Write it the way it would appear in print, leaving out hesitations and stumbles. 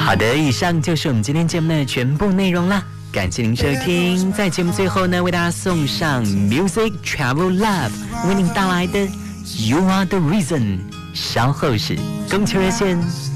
好的，以上就是我们今天节目的全部内容啦，感谢您收听。在节目最后呢，为大家送上 Music Travel Love 为您带来的 You Are the Reason。稍后是供求热线